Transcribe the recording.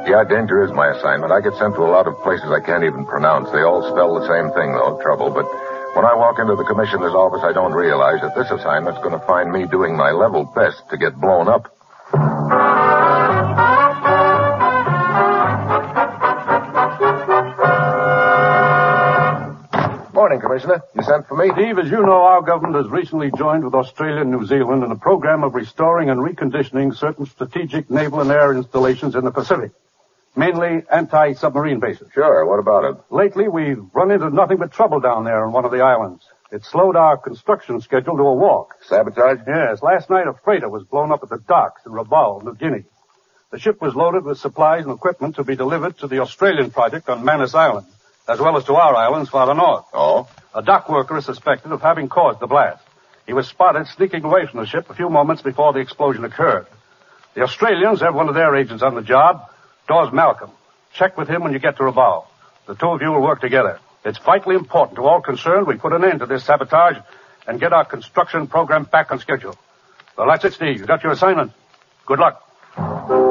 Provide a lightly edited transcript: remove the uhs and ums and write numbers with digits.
Yeah, danger is my assignment. I get sent to a lot of places I can't even pronounce. They all spell the same thing, though, trouble. But when I walk into the commissioner's office, I don't realize that this assignment's going to find me doing my level best to get blown up. Morning, Commissioner. You sent for me? Steve, as you know, our government has recently joined with Australia and New Zealand in a program of restoring and reconditioning certain strategic naval and air installations in the Pacific, mainly anti-submarine bases. Sure. What about it? Lately, we've run into nothing but trouble down there on one of the islands. It slowed our construction schedule to a walk. Sabotage? Yes. Last night, a freighter was blown up at the docks in Rabaul, New Guinea. The ship was loaded with supplies and equipment to be delivered to the Australian project on Manus Island, as well as to our islands farther north. Oh? A dock worker is suspected of having caused the blast. He was spotted sneaking away from the ship a few moments before the explosion occurred. The Australians have one of their agents on the job, Dawes Malcolm. Check with him when you get to Rabaul. The two of you will work together. It's vitally important to all concerned we put an end to this sabotage and get our construction program back on schedule. Well, that's it, Steve. You got your assignment. Good luck.